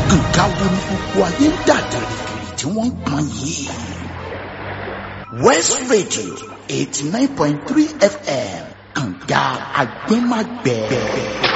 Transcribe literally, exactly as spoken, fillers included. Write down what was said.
nǹkan wo ni gbogbo ayé ń dà gìrìgìrì tí wọ́n ń pọn yìí. West Radio eighty nine point three F M kànga agbẹ́magbẹ́.